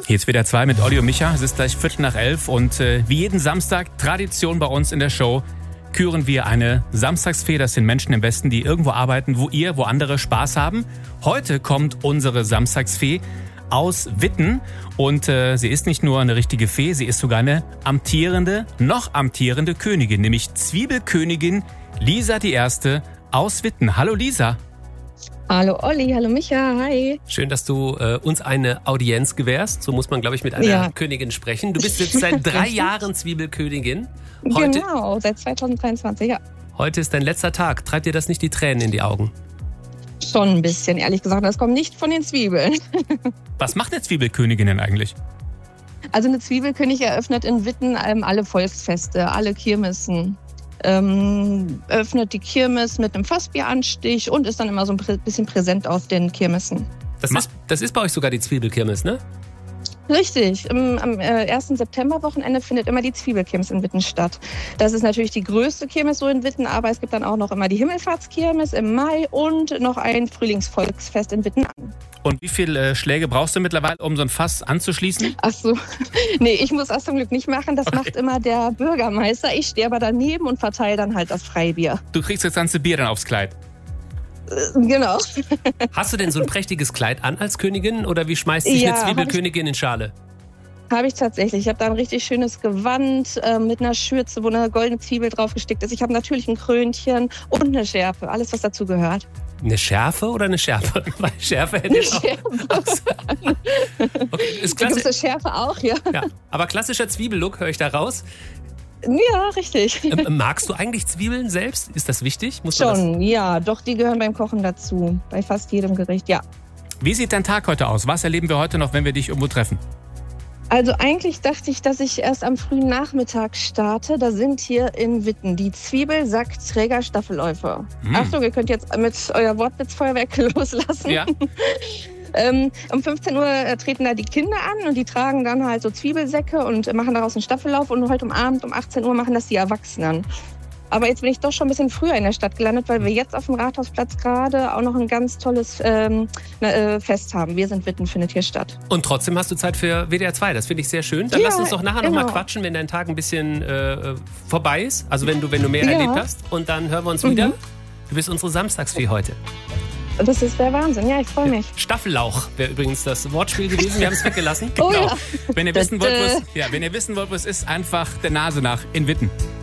Hier ist WDR 2 mit Olli und Micha. Es ist gleich 11:15 und wie jeden Samstag, Tradition bei uns in der Show, küren wir eine Samstagsfee. Das sind Menschen im Westen, die irgendwo arbeiten, wo andere Spaß haben. Heute kommt unsere Samstagsfee aus Witten und sie ist nicht nur eine richtige Fee, sie ist sogar eine noch amtierende Königin, nämlich Zwiebelkönigin Lisa die Erste aus Witten. Hallo Lisa. Hallo Olli, hallo Micha, hi. Schön, dass du uns eine Audienz gewährst. So muss man, glaube ich, mit einer Königin sprechen. Du bist jetzt seit 3 Jahren Zwiebelkönigin. Genau, seit 2023, ja. Heute ist dein letzter Tag. Treibt dir das nicht die Tränen in die Augen? Schon ein bisschen, ehrlich gesagt. Das kommt nicht von den Zwiebeln. Was macht eine Zwiebelkönigin denn eigentlich? Also eine Zwiebelkönig eröffnet in Witten alle Volksfeste, alle Kirmessen. Öffnet die Kirmes mit einem Fassbieranstich und ist dann immer so ein bisschen präsent auf den Kirmessen. Das ist bei euch sogar die Zwiebelkirmes, ne? Richtig. Am 1. Septemberwochenende findet immer die Zwiebelkirmes in Witten statt. Das ist natürlich die größte Kirmes so in Witten, aber es gibt dann auch noch immer die Himmelfahrtskirmes im Mai und noch ein Frühlingsvolksfest in Witten. Und wie viele Schläge brauchst du mittlerweile, um so ein Fass anzuschließen? Ach so, nee, ich muss das zum Glück nicht machen. Das macht immer der Bürgermeister. Ich stehe aber daneben und verteile dann halt das Freibier. Du kriegst das ganze Bier dann aufs Kleid. Genau. Hast du denn so ein prächtiges Kleid an als Königin oder wie schmeißt sich eine Zwiebelkönigin in Schale? Habe ich tatsächlich. Ich habe da ein richtig schönes Gewand mit einer Schürze, wo eine goldene Zwiebel draufgestickt ist. Ich habe natürlich ein Krönchen und eine Schärpe. Alles, was dazu gehört. Eine Schärfe oder eine Schärpe? Weil Schärfe hätte ich auch. Okay, ist klasse. Gibt es eine Schärfe auch, ja. Aber klassischer Zwiebellook, höre ich da raus. Ja, richtig. Magst du eigentlich Zwiebeln selbst? Ist das wichtig? Ja, doch, die gehören beim Kochen dazu. Bei fast jedem Gericht, ja. Wie sieht dein Tag heute aus? Was erleben wir heute noch, wenn wir dich irgendwo treffen? Also eigentlich dachte ich, dass ich erst am frühen Nachmittag starte. Da sind hier in Witten die Zwiebelsackträger-Staffelläufer. Achtung, ihr könnt jetzt mit euer Wortwitzfeuerwerk loslassen. Ja. Um 15 Uhr treten da die Kinder an und die tragen dann halt so Zwiebelsäcke und machen daraus einen Staffellauf. Und heute Abend um 18 Uhr machen das die Erwachsenen. Aber jetzt bin ich doch schon ein bisschen früher in der Stadt gelandet, weil wir jetzt auf dem Rathausplatz gerade auch noch ein ganz tolles Fest haben. Wir sind Witten findet hier statt. Und trotzdem hast du Zeit für WDR 2, das finde ich sehr schön. Dann lass uns doch nachher noch mal quatschen, wenn dein Tag ein bisschen vorbei ist. Also wenn du mehr erlebt hast. Und dann hören wir uns wieder. Du bist unsere Samstagsfee heute. Das ist der Wahnsinn, ja, ich freue mich. Staffellauch wäre übrigens das Wortspiel gewesen, wir haben es weggelassen. Genau. Wenn ihr wissen wollt, wo es ist, einfach der Nase nach in Witten.